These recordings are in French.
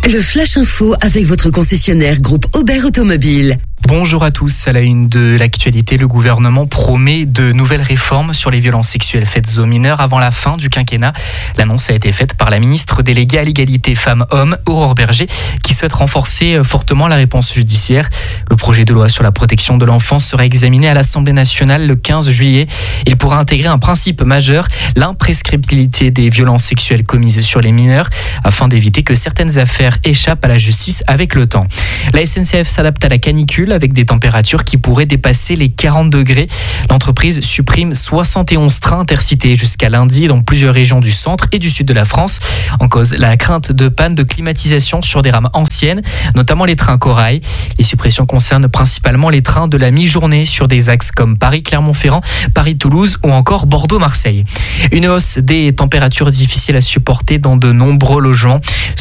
Le Flash Info avec votre concessionnaire groupe Aubert Automobile. Bonjour à tous. À la une de l'actualité, le gouvernement promet de nouvelles réformes sur les violences sexuelles faites aux mineurs avant la fin du quinquennat. L'annonce a été faite par la ministre déléguée à l'égalité femmes-hommes, Aurore Berger, qui souhaite renforcer fortement la réponse judiciaire. Le projet de loi sur la protection de l'enfance sera examiné à l'Assemblée nationale le 15 juillet. Il pourra intégrer un principe majeur, l'imprescriptibilité des violences sexuelles commises sur les mineurs, afin d'éviter que certaines affaires échappent à la justice avec le temps. La SNCF s'adapte à la canicule avec des températures qui pourraient dépasser les 40 degrés. L'entreprise supprime 71 trains intercités jusqu'à lundi dans plusieurs régions du centre et du sud de la France. En cause, la crainte de panne de climatisation sur des rames anciennes, notamment les trains Corail. Les suppressions concernent principalement les trains de la mi-journée sur des axes comme Paris-Clermont-Ferrand, Paris-Toulouse ou encore Bordeaux-Marseille. Une hausse des températures difficiles à supporter dans de nombreux logements.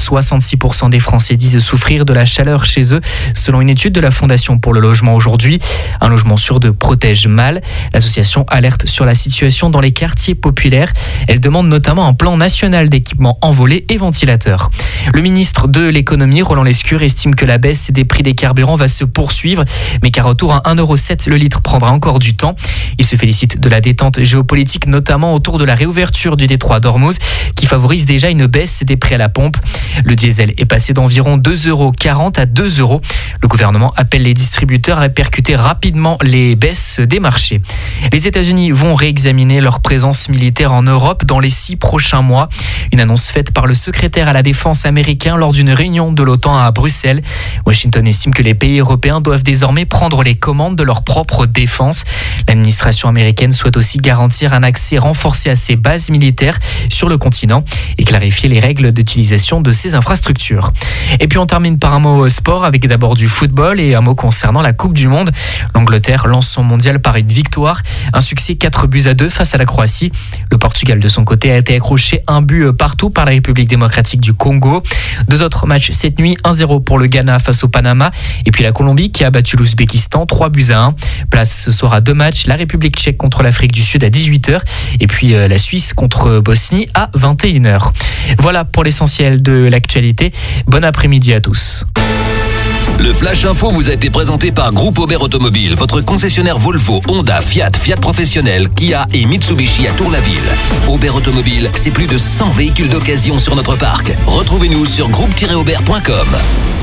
66% des Français disent souffrir de la chaleur chez eux, selon une étude de la Fondation pour le logement aujourd'hui. Un logement sur deux protège mal. L'association alerte sur la situation dans les quartiers populaires. Elle demande notamment un plan national d'équipements envolés et ventilateurs. Le ministre de l'économie, Roland Lescure, estime que la baisse des prix des carburants va se poursuivre, mais qu'à retour à 1,07€ le litre prendra encore du temps. Il se félicite de la détente géopolitique, notamment autour de la réouverture du détroit d'Ormuz, qui favorise déjà une baisse des prix à la pompe. Le diesel est passé d'environ 2,40€ à 2€. Le gouvernement appelle les distributeurs à répercuter rapidement les baisses des marchés. Les États-Unis vont réexaminer leur présence militaire en Europe dans les 6 prochains mois. Une annonce faite par le secrétaire à la défense américain lors d'une réunion de l'OTAN à Bruxelles. Washington estime que les pays européens doivent désormais prendre les commandes de leur propre défense. L'administration américaine souhaite aussi garantir un accès renforcé à ses bases militaires sur le continent et clarifier les règles d'utilisation de ces infrastructures. Et puis on termine par un mot sport avec d'abord du football et un mot concernant la Coupe du Monde. L'Angleterre lance son mondial par une victoire, un succès 4-2 face à la Croatie. Le Portugal de son côté a été accroché un but partout par la République démocratique du Congo. 2 autres matchs cette nuit, 1-0 pour le Ghana face au Panama et puis la Colombie qui a battu l'Ouzbékistan 3-1. Place ce soir à 2 matchs, la République tchèque contre l'Afrique du Sud à 18h et puis la Suisse contre Bosnie à 21h. Voilà pour l'essentiel de l'actualité. Bon après-midi à tous. Le Flash Info vous a été présenté par Groupe Aubert Automobile, votre concessionnaire Volvo, Honda, Fiat Professionnel, Kia et Mitsubishi à Tour-la-Ville. Aubert Automobile, c'est plus de 100 véhicules d'occasion sur notre parc. Retrouvez-nous sur groupe-aubert.com.